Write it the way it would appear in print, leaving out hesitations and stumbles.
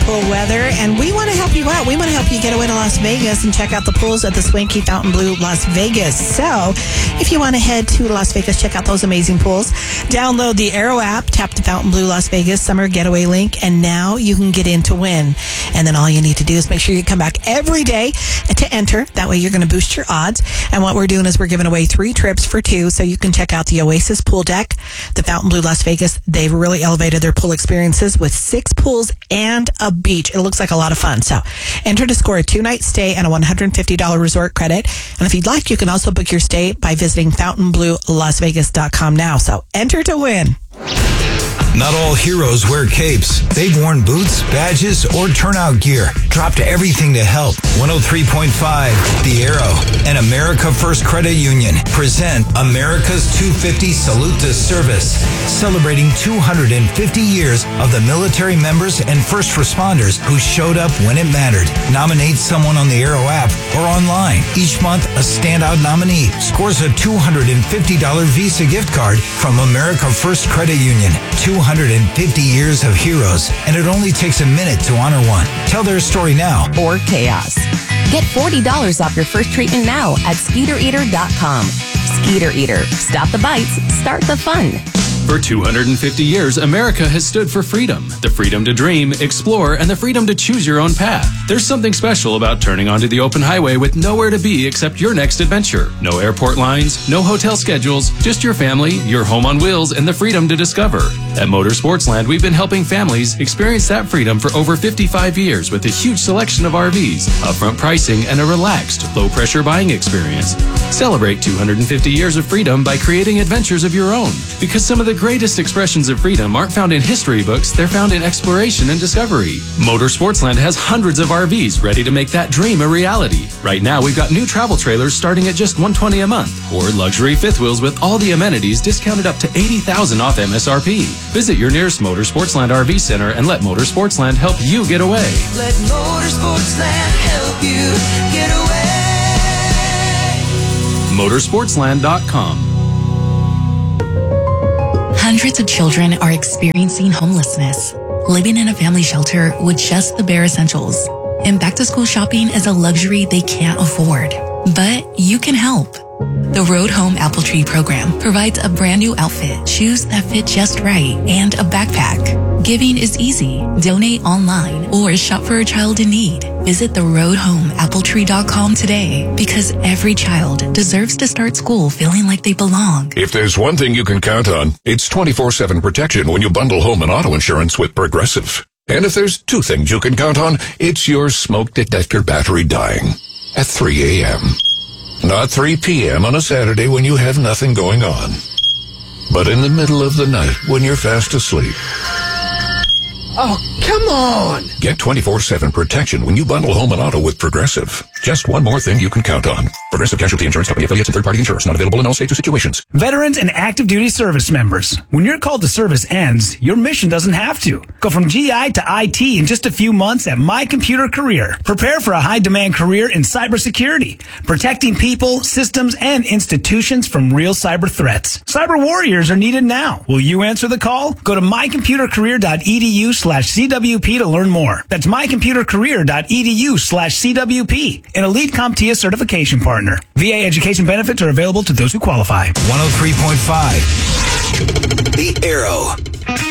beautiful weather, and we want to help you out. We want to help you get away to Las Vegas and check out the pools at the Swanky Fontainebleau Las Vegas. So if you want to head to Las Vegas, check out those amazing pools. Download the Aero app, tap the Fontainebleau Las Vegas Summer Getaway link, and now you can get in to win. And then all you need to do is make sure you come back every day to enter. That way you're going to boost your odds. And what we're doing is we're giving away 3 trips for 2, so you can check out the Oasis Pool Deck, the Fontainebleau Las Vegas. They've really elevated their pool experiences with 6 pools and a beach. It looks like a lot of fun. So enter to score a 2-night stay and a $150 resort credit. And if you'd like, you can also book your stay by visiting FontainebleauLasVegas.com now. So enter to win. Not all heroes wear capes. They've worn boots, badges, or turnout gear. Dropped everything to help. 103.5, The Arrow, and America First Credit Union present America's 250 Salute to Service, celebrating 250 years of the military members and first responders who showed up when it mattered. Nominate someone on the Arrow app or online. Each month, a standout nominee scores a $250 Visa gift card from America First Credit Union. 250 years of heroes, and it only takes a minute to honor one. Tell their story now. Or chaos. Get $40 off your first treatment now at SkeeterEater.com. Skeeter Eater. Stop the bites. Start the fun. For 250 years, America has stood for freedom. The freedom to dream, explore, and the freedom to choose your own path. There's something special about turning onto the open highway with nowhere to be except your next adventure. No airport lines, no hotel schedules, just your family, your home on wheels, and the freedom to discover. At Motorsportsland, we've been helping families experience that freedom for over 55 years with a huge selection of RVs, upfront pricing, and a relaxed, low-pressure buying experience. Celebrate 250 years of freedom by creating adventures of your own. Because some of the greatest expressions of freedom aren't found in history books, they're found in exploration and discovery. Motorsportsland has hundreds of RVs ready to make that dream a reality. Right now, we've got new travel trailers starting at just $120 a month, or luxury fifth wheels with all the amenities discounted up to $80,000 off MSRP. Visit your nearest Motorsportsland RV center and let Motorsportsland help you get away. Let Motorsportsland help you get away. Motorsportsland.com. Hundreds of children are experiencing homelessness, living in a family shelter with just the bare essentials. And back-to-school shopping is a luxury they can't afford. But you can help. The Road Home Apple Tree program provides a brand new outfit, shoes that fit just right, and a backpack. Giving is easy. Donate online or shop for a child in need. Visit theroadhomeappletree.com today, because every child deserves to start school feeling like they belong. If there's one thing you can count on, it's 24/7 protection when you bundle home and auto insurance with Progressive. And if there's 2 things you can count on, it's your smoke detector battery dying at 3 a.m. Not 3 p.m. on a Saturday when you have nothing going on, but in the middle of the night when you're fast asleep. Oh, come on! Get 24/7 protection when you bundle home and auto with Progressive. Just one more thing you can count on. Progressive Casualty Insurance Company affiliates and third-party insurers. Not available in all states or situations. Veterans and active duty service members. When your call to service ends, your mission doesn't have to. Go from GI to IT in just a few months at My Computer Career. Prepare for a high-demand career in cybersecurity, protecting people, systems, and institutions from real cyber threats. Cyber warriors are needed now. Will you answer the call? Go to mycomputercareer.edu/CWP to learn more. That's mycomputercareer.edu/CWP. An Elite CompTIA certification partner. VA education benefits are available to those who qualify. 103.5, The Arrow.